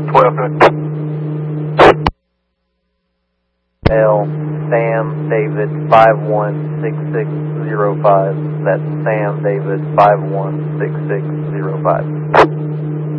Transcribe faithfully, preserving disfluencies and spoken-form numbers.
twelve fifty. L, Sam David five one six six zero five. That's Sam David five one six six zero five.